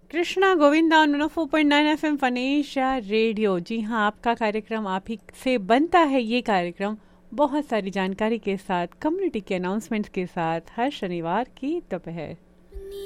Krishna Govinda 104.9 FM फनेशा radio. जी हाँ, आपका कार्यक्रम आप ही से बनता है। ये कार्यक्रम बहुत सारी जानकारी के साथ, कम्युनिटी के अनाउंसमेंट्स के साथ हर शनिवार की दोपहर